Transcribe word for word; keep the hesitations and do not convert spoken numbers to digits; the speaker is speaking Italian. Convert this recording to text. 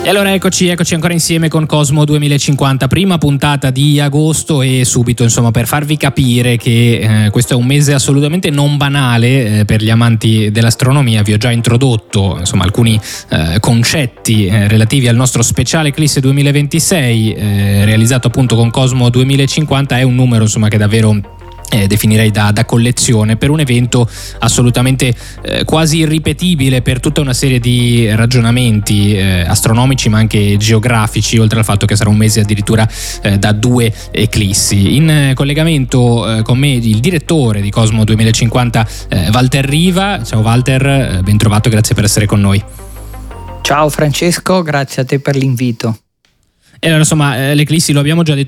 E allora eccoci, eccoci ancora insieme con Cosmo duemilacinquanta, prima puntata di agosto, e subito insomma per farvi capire che eh, questo è un mese assolutamente non banale eh, per gli amanti dell'astronomia. Vi ho già introdotto insomma alcuni eh, concetti eh, relativi al nostro speciale Eclisse duemilaventisei eh, realizzato appunto con Cosmo duemilacinquanta. È un numero insomma che davvero Eh, definirei da, da collezione, per un evento assolutamente eh, quasi irripetibile per tutta una serie di ragionamenti eh, astronomici ma anche geografici, oltre al fatto che sarà un mese addirittura eh, da due eclissi. In eh, collegamento eh, con me il direttore di Cosmo duemilacinquanta, eh, Walter Riva. Ciao Walter, eh, ben trovato, grazie per essere con noi. Ciao Francesco, grazie a te per l'invito. E allora insomma eh, l'eclissi, lo abbiamo già detto